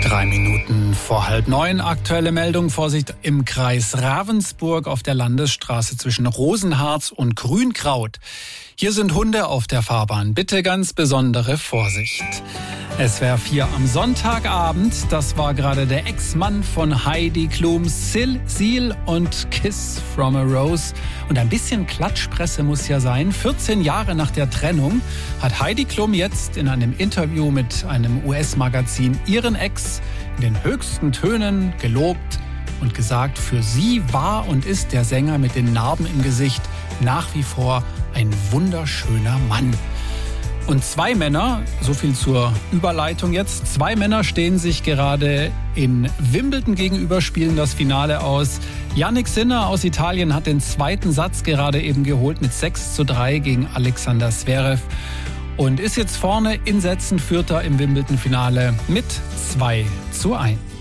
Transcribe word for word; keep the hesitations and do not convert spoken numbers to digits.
Drei Minuten vor halb neun. Aktuelle Meldung. Vorsicht im Kreis Ravensburg auf der Landesstraße zwischen Rosenharz und Grünkraut. Hier sind Hunde auf der Fahrbahn. Bitte ganz besondere Vorsicht. S W R vier am Sonntagabend. Das war gerade der Ex-Mann von Heidi Klum, Sil, Seal und Kiss from a Rose. Und ein bisschen Klatschpresse muss ja sein. vierzehn Jahre nach der Trennung hat Heidi Klum jetzt in einem Interview mit einem U S-Magazin ihren Ex in den höchsten Tönen gelobt und gesagt, für sie war und ist der Sänger mit den Narben im Gesicht nach wie vor ein wunderschöner Mann. Und zwei Männer, so viel zur Überleitung jetzt, zwei Männer stehen sich gerade in Wimbledon gegenüber, spielen das Finale aus. Jannik Sinner aus Italien hat den zweiten Satz gerade eben geholt mit sechs zu drei gegen Alexander Zverev und ist jetzt vorne in Sätzen Vierter im Wimbledon-Finale mit zwei zu eins.